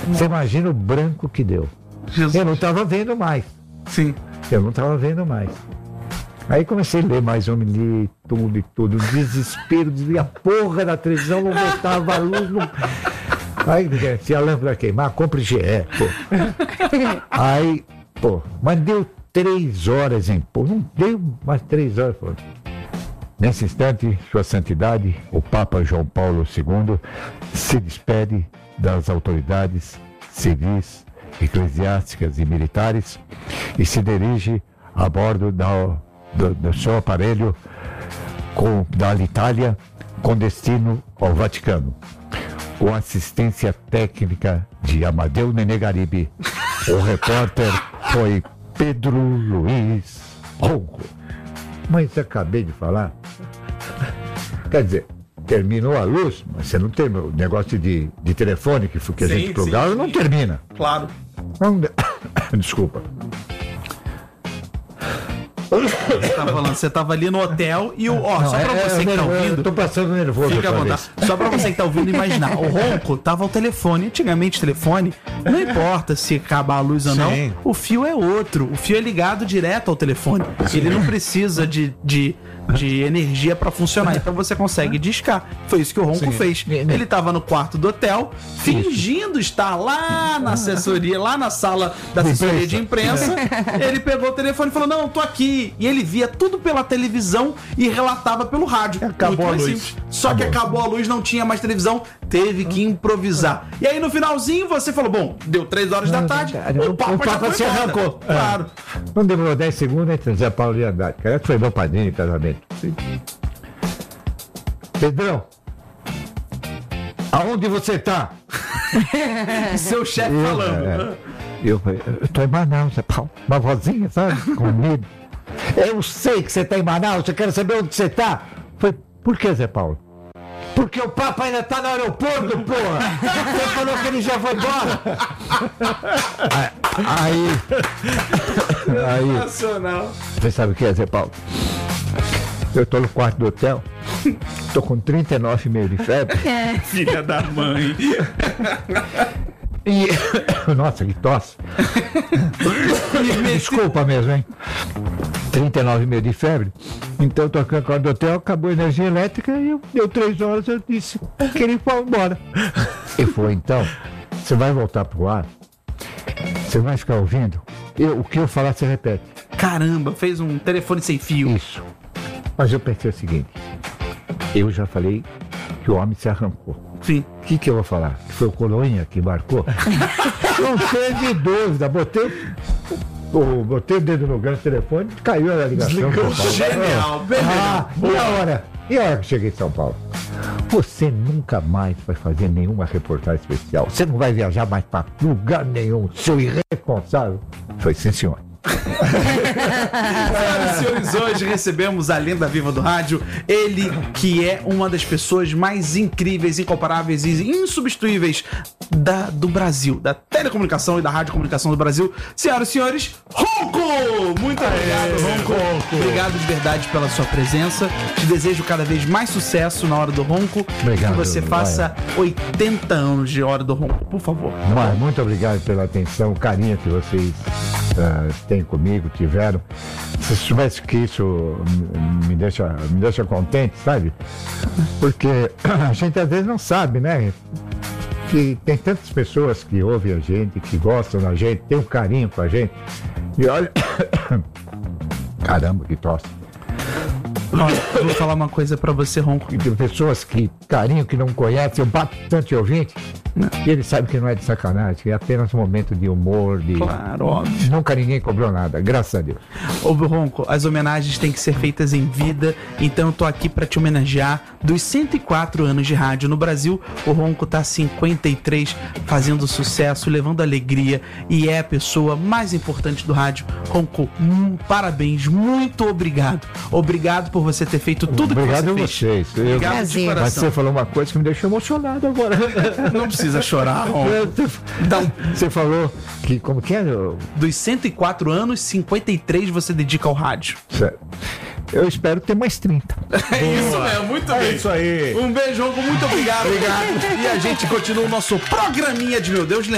Você imagina o branco que deu. Jesus. Eu não estava vendo mais. Sim. Eu não estava vendo mais. Aí comecei a ler mais li tudo. Desespero, a porra da televisão não botava a luz. Não... Aí, se a lâmpada queimar, compre GE, pô. Aí, pô, mas deu 3 horas, hein, pô. Não deu mais 3 horas, pô. Nesse instante, Sua Santidade, o Papa João Paulo II, se despede das autoridades civis, eclesiásticas e militares e se dirige a bordo do seu aparelho da Alitalia com destino ao Vaticano, com assistência técnica de Amadeu Nenegaribe. O repórter foi Pedro Luiz Ronco. Mas acabei de falar. Quer dizer, terminou a luz, mas você não tem o negócio de telefone que a gente plugava, não termina. Claro. Desculpa. Você tava ali no hotel e só pra você que tá ouvindo. Eu tô passando nervoso. Fica à vontade. Só pra você que tá ouvindo imaginar. O Ronco tava ao telefone. Antigamente, telefone, não importa se acabar a luz ou não, o fio é outro. O fio é ligado direto ao telefone. Ele não precisa de energia pra funcionar. Então você consegue discar. Foi isso que o Ronco fez. Ele tava no quarto do hotel, fingindo estar lá na assessoria, lá na sala da assessoria de imprensa. Ele pegou o telefone e falou: não, tô aqui. E ele via tudo pela televisão e relatava pelo rádio. Acabou a luz. Só que acabou a luz, não tinha mais televisão, teve que improvisar. E aí no finalzinho você falou: bom, deu 3 horas da tarde, o Papa se arrancou. Claro. Não demorou 10 segundos, aí Zé Paulo ia andar. Cara, foi meu padrinho em casamento. Pedrão, aonde você tá? Seu chefe falando. Eu tô em Manaus, Zé Paulo. Uma vozinha, sabe? Comigo. Eu sei que você tá em Manaus, eu quero saber onde você tá. Foi, por que, Zé Paulo? Porque o Papa ainda tá no aeroporto, porra! Você falou que ele já foi embora! Aí. Nacional. Você sabe o que é, Zé Paulo? Eu tô no quarto do hotel, tô com 39,5 de febre. Filha da mãe. E. Nossa, que tosse. Desculpa mesmo, hein? 39,5 de febre. Então eu tô aqui no quarto do hotel, acabou a energia elétrica e deu 3 horas, eu disse que ele foi embora. E foi então. Você vai voltar pro ar? Você vai ficar ouvindo? O que eu falar, você repete. Caramba, fez um telefone sem fio. Isso. Mas eu pensei o seguinte: eu já falei que o homem se arrancou. Sim. O que eu vou falar? Que foi o Coroinha que marcou? Não teve dúvida. Botei o dedo no gancho do telefone, caiu a ligação. Genial, beleza. E a hora que cheguei em São Paulo? Você nunca mais vai fazer nenhuma reportagem especial. Você não vai viajar mais para lugar nenhum. Seu irresponsável. Foi sim, senhor. Senhoras e senhores, hoje recebemos a lenda viva do rádio, ele que é uma das pessoas mais incríveis, incomparáveis e insubstituíveis do Brasil, da telecomunicação e da radiocomunicação do Brasil. Senhoras e senhores, Ronco! Muito obrigado, Ronco. Obrigado de verdade pela sua presença. Te desejo cada vez mais sucesso na Hora do Ronco. Obrigado, que você faça 80 anos de Hora do Ronco, por favor. Muito obrigado pela atenção, o carinho que vocês têm comigo, tiveram. Se soubesse que isso me deixa contente, sabe? Porque a gente às vezes não sabe, né? Que tem tantas pessoas que ouvem a gente, que gostam da gente, tem um carinho com a gente. E olha... Caramba, que tosse. Olha, eu vou falar uma coisa pra você, Ronco. Tem pessoas que, carinho, que não conhecem, eu bato tanto ouvinte, e ele sabe que não é de sacanagem, que é apenas um momento de humor, Claro, óbvio. Nunca ninguém cobrou nada, graças a Deus. Ô, Ronco, as homenagens têm que ser feitas em vida, então eu tô aqui pra te homenagear. Dos 104 anos de rádio no Brasil, o Ronco tá 53, fazendo sucesso, levando alegria, e é a pessoa mais importante do rádio. Ronco, parabéns, muito obrigado. Obrigado por você ter feito tudo que você fez. Obrigado a vocês. Obrigado de coração. Mas você falou uma coisa que me deixou emocionado agora. Não precisa chorar, Ronco. Você falou que, como que é? Dos 104 anos, 53 você dedica ao rádio. Certo. Eu espero ter mais 30. É isso mesmo, muito bem. É isso aí. Um beijo, Ronco, muito obrigado. E a gente continua o nosso programinha de Meu Deus.